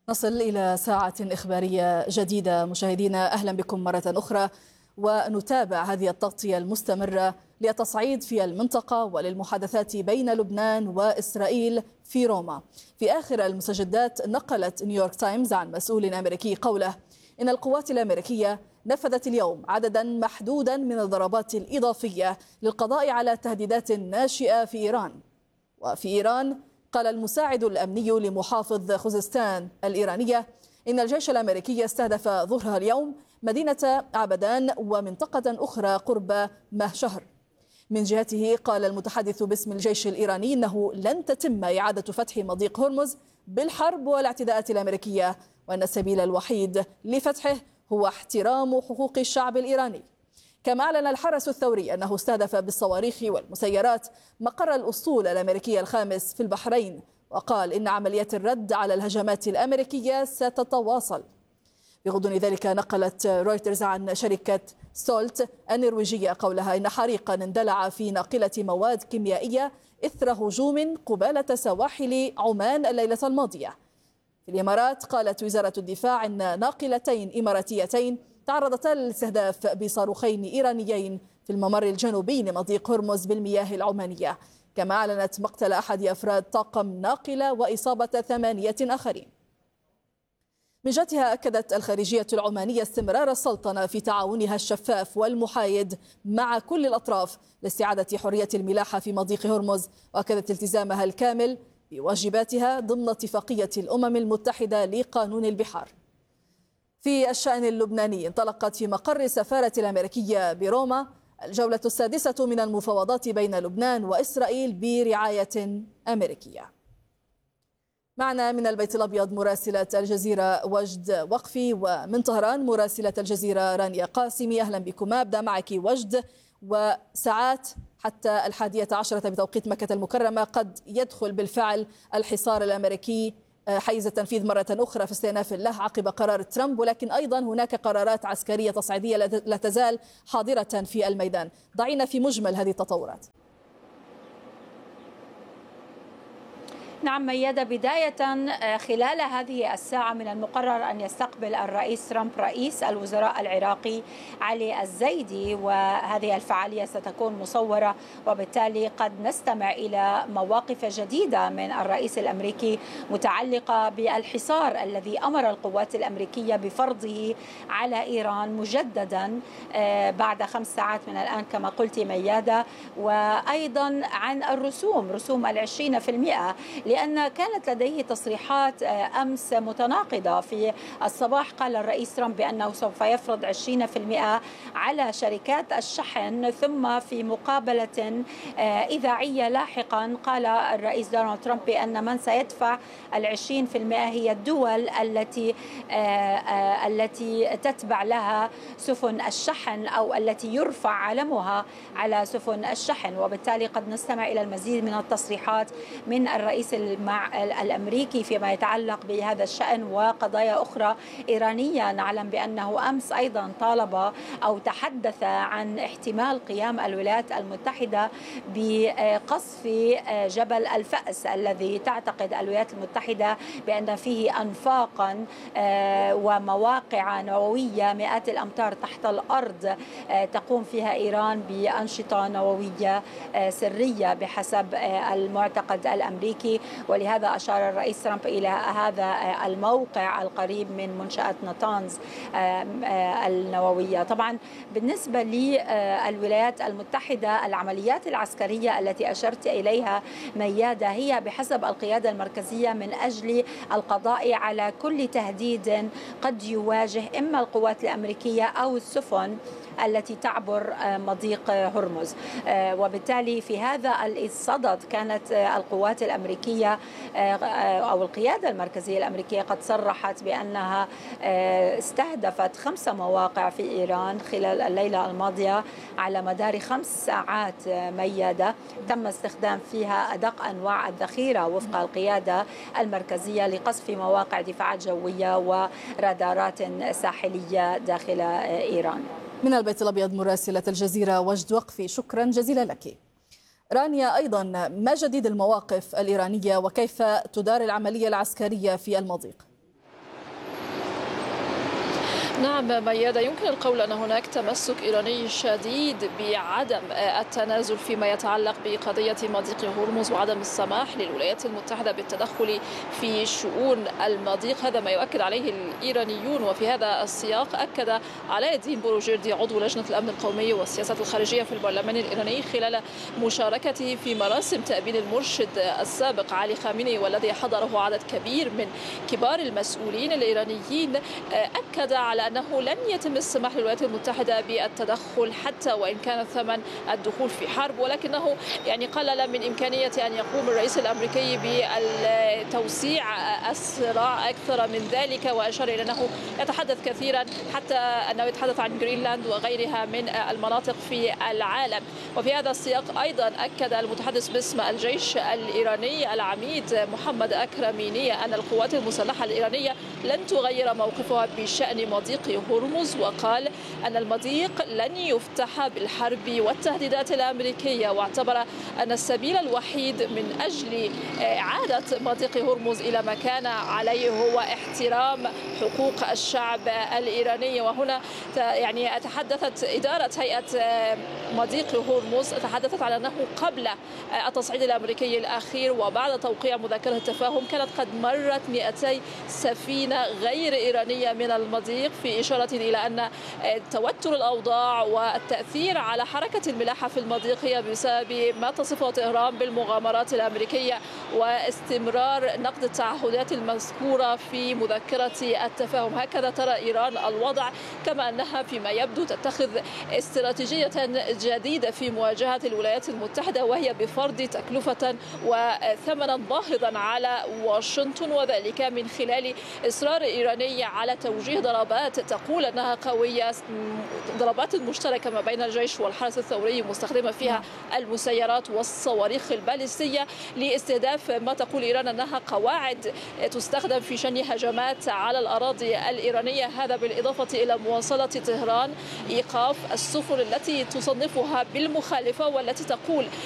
نصل إلى ساعة إخبارية جديدة مشاهدينا، أهلا بكم مرة أخرى، ونتابع هذه التغطية المستمرة للتصعيد في المنطقة وللمحادثات بين لبنان وإسرائيل في روما. في آخر المستجدات نقلت نيويورك تايمز عن مسؤول أمريكي قوله إن القوات الأمريكية نفذت اليوم عددا محدودا من الضربات الإضافية للقضاء على التهديدات الناشئة في إيران. وفي إيران قال المساعد الأمني لمحافظ خوزستان الإيرانية إن الجيش الأمريكي استهدف ظهر اليوم مدينة عبدان ومنطقة أخرى قرب مهشهر. من جهته قال المتحدث باسم الجيش الإيراني إنه لن تتم إعادة فتح مضيق هرمز بالحرب والاعتداءات الأمريكية، وأن السبيل الوحيد لفتحه هو احترام حقوق الشعب الإيراني. كما أعلن الحرس الثوري أنه استهدف بالصواريخ والمسيرات مقر الأسطول الأمريكي الخامس في البحرين، وقال إن عمليات الرد على الهجمات الأمريكية ستتواصل. بغضون ذلك نقلت رويترز عن شركة سولت النرويجية قولها إن حريقا اندلع في ناقلة مواد كيميائية إثر هجوم قبالة سواحل عمان الليلة الماضية. في الإمارات قالت وزارة الدفاع إن ناقلتين إماراتيتين تعرضتا للاستهداف بصاروخين إيرانيين في الممر الجنوبي لمضيق هرمز بالمياه العمانية. كما أعلنت مقتل أحد أفراد طاقم ناقلة وإصابة 8 آخرين. من جهتها أكدت الخارجية العمانية استمرار السلطنة في تعاونها الشفاف والمحايد مع كل الأطراف لاستعادة حرية الملاحة في مضيق هرمز، وأكدت التزامها الكامل بواجباتها ضمن اتفاقية الأمم المتحدة لقانون البحار. في الشأن اللبناني انطلقت في مقر السفارة الأمريكية بروما الجولة السادسة من المفاوضات بين لبنان وإسرائيل برعاية أمريكية. معنا من البيت الأبيض مراسلة الجزيرة وجد وقفي، ومن طهران مراسلة الجزيرة رانيا قاسمي. أهلا بكما. أبدأ معك وجد، وساعات حتى 11 بتوقيت مكة المكرمة قد يدخل بالفعل الحصار الأمريكي حيز التنفيذ مرة أخرى في استئناف له عقب قرار ترامب، ولكن أيضا هناك قرارات عسكرية تصعيدية لا تزال حاضرة في الميدان. ضعينا في مجمل هذه التطورات. نعم ميادة، بداية خلال هذه الساعة من المقرر أن يستقبل الرئيس ترامب رئيس الوزراء العراقي علي الزيدي، وهذه الفعالية ستكون مصورة، وبالتالي قد نستمع إلى مواقف جديدة من الرئيس الأمريكي متعلقة بالحصار الذي أمر القوات الأمريكية بفرضه على إيران مجددا بعد 5 ساعات من الآن كما قلت ميادة، وأيضا عن رسوم 20%، لأن كانت لديه تصريحات أمس متناقضة. في الصباح قال الرئيس ترامب بأنه سوف يفرض 20% على شركات الشحن، ثم في مقابلة إذاعية لاحقا قال الرئيس دونالد ترامب بأن من سيدفع 20% هي الدول التي تتبع لها سفن الشحن أو التي يرفع علمها على سفن الشحن. وبالتالي قد نستمع إلى المزيد من التصريحات من الرئيس الأمريكي فيما يتعلق بهذا الشأن وقضايا أخرى إيرانية. نعلم بأنه أمس أيضا طالب أو تحدث عن احتمال قيام الولايات المتحدة بقصف جبل الفأس الذي تعتقد الولايات المتحدة بأن فيه أنفاقا ومواقع نووية مئات الأمتار تحت الأرض تقوم فيها إيران بأنشطة نووية سرية بحسب المعتقد الأمريكي. ولهذا أشار الرئيس ترامب إلى هذا الموقع القريب من منشأة ناتانز النووية. طبعا بالنسبة للولايات المتحدة العمليات العسكرية التي أشرت إليها ميادة هي بحسب القيادة المركزية من أجل القضاء على كل تهديد قد يواجه إما القوات الأمريكية أو السفن التي تعبر مضيق هرمز. وبالتالي في هذا الصدد كانت القوات الأمريكية أو القيادة المركزية الأمريكية قد صرحت بأنها استهدفت 5 مواقع في إيران خلال الليلة الماضية على مدار 5 ساعات ميادة، تم استخدام فيها أدق أنواع الذخيرة وفق القيادة المركزية لقصف مواقع دفاعات جوية ورادارات ساحلية داخل إيران. من البيت الأبيض مراسلة الجزيرة وجد وقفي، شكرا جزيلا لك. رانيا، أيضا ما جديد المواقف الإيرانية وكيف تدار العملية العسكرية في المضيق؟ نعم ميادة، يمكن القول أن هناك تمسك إيراني شديد بعدم التنازل فيما يتعلق بقضية مضيق هرمز وعدم السماح للولايات المتحدة بالتدخل في شؤون المضيق. هذا ما يؤكد عليه الإيرانيون. وفي هذا السياق أكد علاء الدين بروجردي عضو لجنة الأمن القومي والسياسات الخارجية في البرلمان الإيراني خلال مشاركته في مراسم تأبين المرشد السابق علي خامنئي والذي حضره عدد كبير من كبار المسؤولين الإيرانيين، أكد على أنه لن يتم السماح للولايات المتحدة بالتدخل حتى وإن كان ثمن الدخول في حرب، ولكنه قلل من إمكانية أن يقوم الرئيس الأمريكي بتوسيع الصراع أكثر من ذلك، وأشار إلى أنه يتحدث كثيرا حتى أنه يتحدث عن جرينلاند وغيرها من المناطق في العالم. وفي هذا السياق أيضا أكد المتحدث باسم الجيش الإيراني العميد محمد أكرميني أن القوات المسلحة الإيرانية لن تغير موقفها بشأن مضيق هرمز، وقال أن المضيق لن يفتح بالحرب والتهديدات الأمريكية، واعتبر أن السبيل الوحيد من أجل إعادة مضيق هرمز إلى ما كان عليه هو احترام حقوق الشعب الإيراني. وهنا تحدثت إدارة هيئة مضيق هرمز تحدثت على أنه قبل التصعيد الأمريكي الأخير وبعد توقيع مذكرة التفاهم كانت قد مرت 200 سفينة غير إيرانية من المضيق، في إشارة إلى أن توتر الأوضاع والتأثير على حركة الملاحة في المضيق هي بسبب ما تصفه طهران بالمغامرات الأمريكية واستمرار نقد التعهدات المذكورة في مذكرة التفاهم. هكذا ترى إيران الوضع، كما أنها فيما يبدو تتخذ استراتيجية جديدة في مواجهة الولايات المتحدة، وهي بفرض تكلفة وثمنا باهظا على واشنطن، وذلك من خلال إصرار إيراني على توجيه ضربات تقول أنها قوية، ضربات مشتركة ما بين الجيش والحرس الثوري مستخدمة فيها المسيرات والصواريخ البالستية لاستهداف ما تقول إيران أنها قواعد تستخدم في شن هجمات على الأراضي الإيرانية. هذا بالإضافة إلى مواصلة طهران إيقاف السفن التي تصنفها بالمخالفة والتي تقول